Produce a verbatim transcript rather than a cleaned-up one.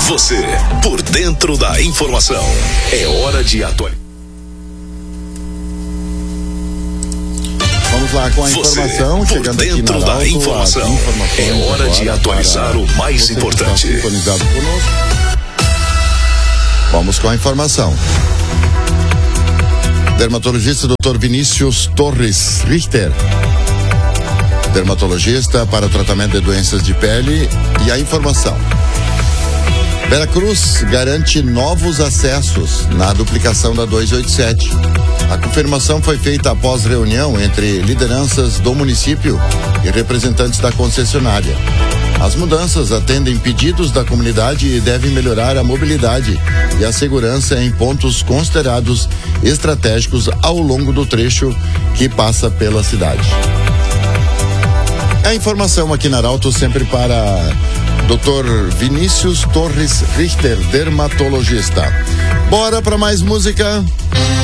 Você, por dentro da informação. É hora de atualizar. Vamos lá com a informação. Você, chegando por dentro aqui na da Arauto, informação. É hora de atualizar o mais importante. Sintonizado conosco. Vamos com a informação. Dermatologista doutor Vinícius Torres Richter, dermatologista para o tratamento de doenças de pele. E a informação: Veracruz garante novos acessos na duplicação da duzentos e oitenta e sete. A confirmação foi feita após reunião entre lideranças do município e representantes da concessionária. As mudanças atendem pedidos da comunidade e devem melhorar a mobilidade e a segurança em pontos considerados estratégicos ao longo do trecho que passa pela cidade. A informação aqui na Arauto sempre para doutor Vinícius Torres Richter, dermatologista. Bora para mais música?